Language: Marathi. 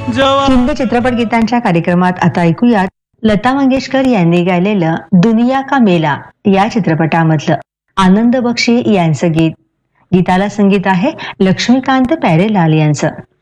हिंदी चित्रपट गीतांच्या कार्यक्रमात आता ऐकूयात लता मंगेशकर यांनी गायलेलं दुनिया का मेला या चित्रपटामधलं आनंद बक्षी यांचं गीत. गीताला संगीत आहे लक्ष्मीकांत प्यारेलाल यांचं.